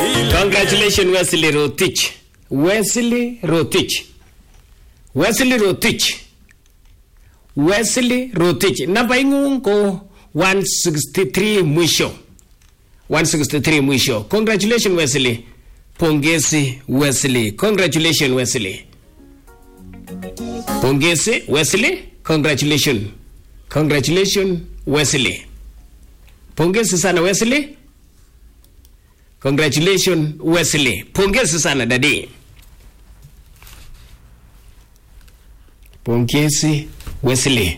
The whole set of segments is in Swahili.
Congratulations, Wesley Rotich. Wesley Rotich. Wesley Rotich. Wesley Rotich. Namba ingung ko 163 mwisho. 163 mwisho. Congratulations, Wesley. Pongezi, Wesley. Congratulations, Wesley. Pongezi, Wesley. Congratulations. Congratulations, Wesley. Pongezi sana, Wesley. Congratulations, Wesley. Pongezi sana, daddy. Pongezi, Wesley.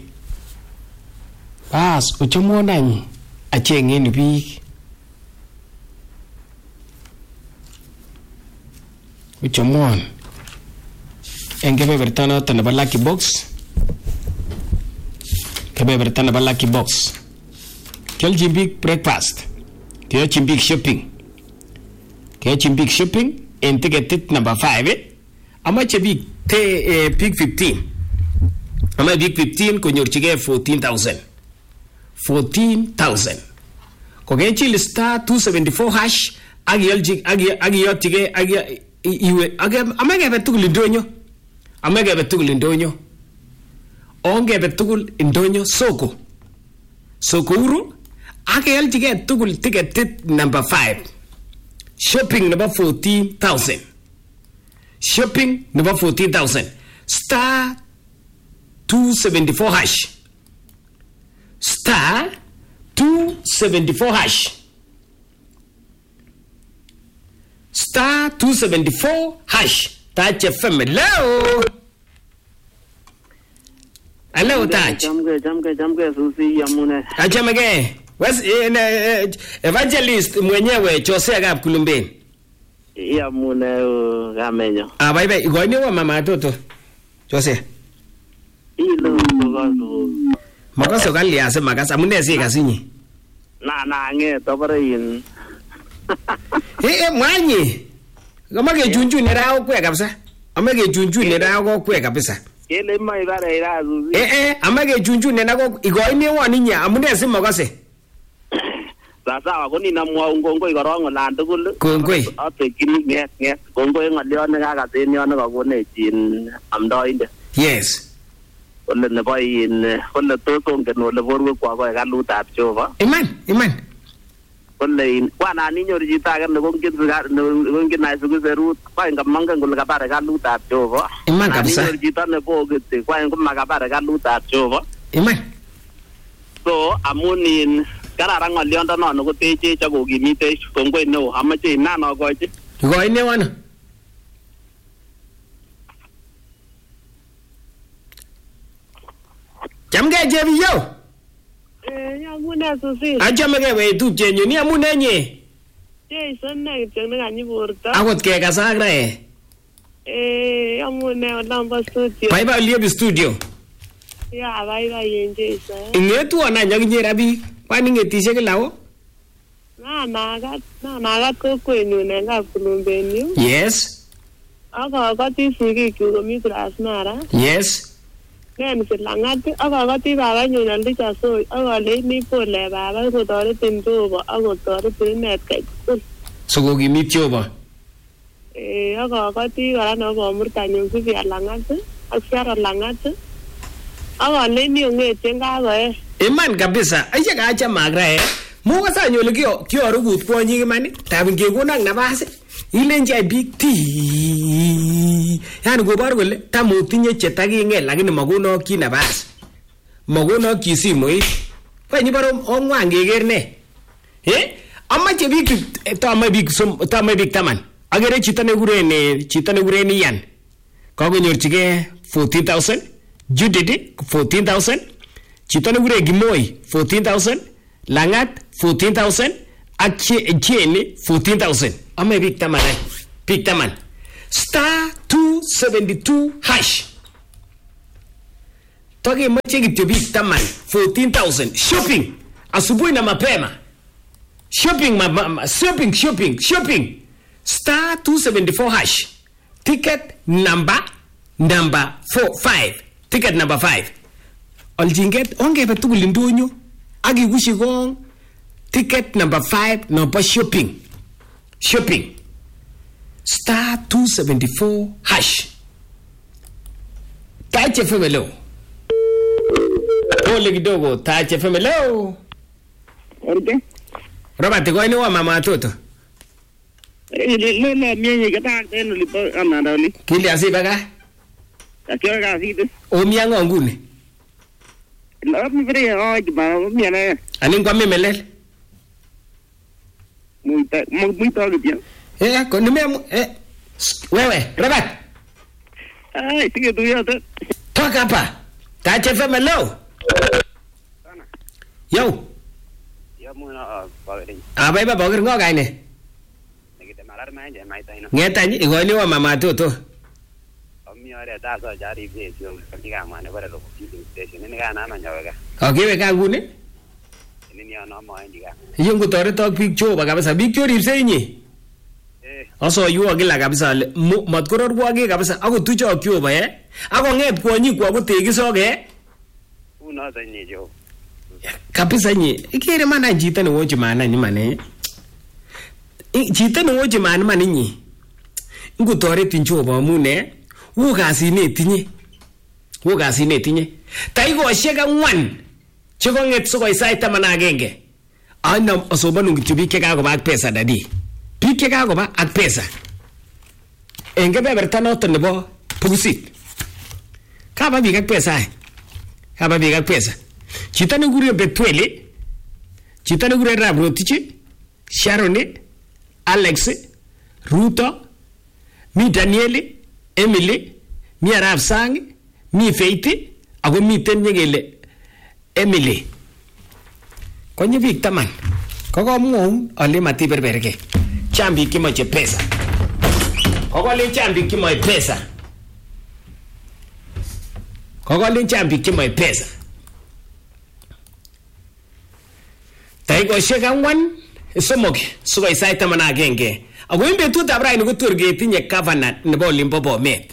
Bas, uchomona achengeni biik. Uchomon. Kebeberta noton nebo Lucky Box. Kebeberta nebo Lucky Box. Kiolchin biik breakfast. Kiolchin biik shopping. Kiolchin biik shopping en tiketit number 5. Amache biik 15. Amache biik 15 konyorchigei 14,000. 14,000. Kokechil star 274 hash agiyotchigei iwe amekebe tugul indonyo. Amekebe tugul indonyo. Ongebe tugul indonyo soko. Soko uru agiyolchigei tugul tiketit number 5. Shopping number 14,000. Shopping number 14,000. Star 274 hash. Star 274 hash. Star 274 hash. Touch FM. Hello. Hello, Touch. Jamge Susi Yamune. Achamege. Was evangelist mwenyewe Jose Gap Kulumbeni. Yamune gamenyo. Bye igoni wa mama toto. Jose. Ilo gogo. Makaso kali ase makasa amune si kasinyi. Na nge tobarein. Mwanyi. Amage junju ne rao kwe kabisa. Amage junju ne rao kwe kabisa. Kele mai bare ira Susi. Amage junju ne nako igoni wa ninya amune si makase. Sasa ko ni namwa ngongoi korong olan tugul. Kongoi. Atekini nget. Ngongoi ngalion ne kakaten yon kakonechin amdoinde. Yes. Ole nebo in ole tosongen ole borwe kwa ko kalutab Jehova. Iman. Ole in kwana ninyo chito age ne kongin na sukuserut kwa ngamangen kole kabare kalutab Jehova. Iman kabisa. Ninyo chito ne bogete kwa ngamakabare kalutab Jehova. Iman. So amunin kararan ngoliondo no koteche chakokimite kongoi neo amache inano goje. Igoi ne wano. Chamge jebi yo. Yamune Susi. Achamege we tupchenyu ni amune nye. Jason ne kityo ne kanyi borto. Akot kekasak ra Yamune olamba studio. Bye liep studio. Ya bye yen Jason. Ingetu ona nyakinye rabi. Kwani ngetishe kilawo? Nakat kokwenyu ne Gap Kulumbeni. Yes. Akakoti sigikyu komi Transmara. Yes. Nen silangat akakoti babanyu naldicha so akaleini pole baba kotoretin Jehova akotoretin net kai. Sokokimit Jehova. Akakoti kora nebo murtanyu Sifia Langat ak Sarah Langat. Akaleini ong'etien kakoe. Iman kabisa. Aisha kachamak ra Muka sa nyole kiorukut kwonyik iman. Tab ngekonak nabas ilenji ai biik ti. Yani koboru kole tam otinye chetaking'et lakini makonok chi nabas. Makonok chi simoit. Kwanyi baro ong'wan keker ne. Amache biik tome biik 10. Agere chito nekuren Ian. Kakonyorchigei 14,000. Judith 14,000. Chito nekuren Gimoi 14,000. Langat 14,000. Ak Jenny 14,000. Ame biik 10. Biik 10. Star 272 hash. Toke mache kityo biik 10. 14,000. Shopping. Asubuhi na mapema. Shopping. Star 274 hash. Ticket number 5. Ticket number 5. Oljinget ongebe tugul indonyo. Agi wushi gong. Ticket number 5 number shopping. shopping star 274 hash. Touch FM hello. Ole kidogo Touch FM hello. Okay. Robert ko ni wa mama watoto. Lele mimi kata tena lipo anadali. Kili asibaga? Akiwa kazi. Omiango ngune. La mi vre hoje ba mi ana. Ani kwa memelel. Muito bien. Ko ni memu wewe Robert. Ai, sige tu ya tu. Toka hapa. Touch FM hello. Yo. Ya muna pagari. Abai ba boger ngo kai ne. Nikite malar mai je mai taino. Ngeta ni igoni wa mama toto. Omi ore ta so jari be jo katika mane bare lo station ni kana na nyaga. Okewe ka ngune. Ni ono mo indika. Yungu tore tok bik choba kabisa. Bik cho ripse inye. Aso yu agila kabisa matkoror kwage kabisa ako tucho kyoba ako nget kwonyi kwa kotekisoge uno tanye jo kabisa nyi ikere mana jita ne woji mana ni mane jita ne woji mana mane nyi ngutore tinchoba mune wo kasi ne tinye taigo shega ngwan chiko nget soko isaita mana agenge ana asobanu ngitubike ka ko bak pesa dadi pike ka ko ba ak pesa engebe bertano to nebo pugusit ka ba bigak pesa chita ne gure betwele chita ne gure rabrotichi Sharon Alex Ruto mi Daniel Emily mi Arab Sang mi Faith ako mi tenyegele Emily konye bik taman kokomwong ale matiberberge chambi kimoche pesa kokole chambi kimoche pesa taiko sheka ngwan somok suko isaita mana agenge ako imbe tuta brai nuko turge tinye governor nebo Limpopo Met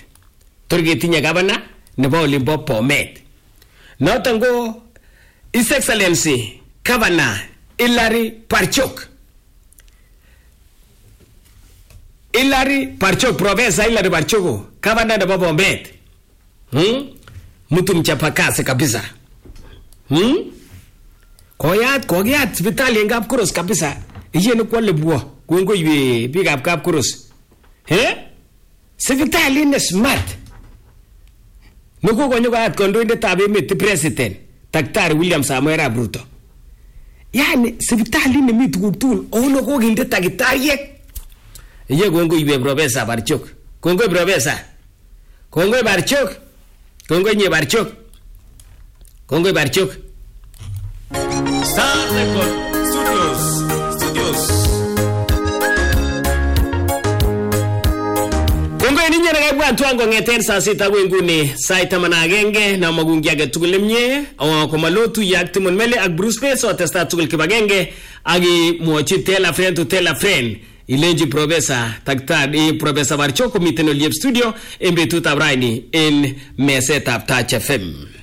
notango His Excellency Governor Hilary Parchok, Professor Hilary Parchok, Governor de Bomet. Mtu mchapakazi kabisa. Koyat hospitali ngap kuros kabisa. Iye ni kwa lebwa. Kwengo ywe big up kap kuros. Hospitali ni smart. Nuko konyo at kondoinde tabe met president. Daktari William Samoei Arap Ruto. Yani hospitali ni mi tuguk tugul ono kokinde takitariek. Iye kongo ywe Professor Parchok. Kongo Professor. Kongo Parchok. Star Record Studios. Kongo ninyo nakabwa tuango ngeten saa sita wengune saa tamana agenge na magungi age tugul mnye kwa malotu ya Timon Mele ak Bruce Peso testa tugul kibagenge agi muachi tell a friend ilenji Professor Daktari Professor Parchok miteno liep studio embe tutabraini in meset ap Touch FM.